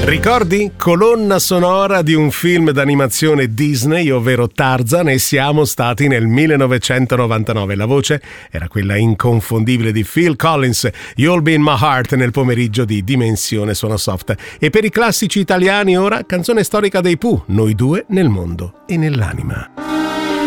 Ricordi? Colonna sonora di un film d'animazione Disney, ovvero Tarzan, e siamo stati nel 1999. La voce era quella inconfondibile di Phil Collins, You'll Be in My Heart, nel pomeriggio di Dimensione Suono Soft. E per i classici italiani ora, canzone storica dei Pooh, Noi due nel mondo e nell'anima.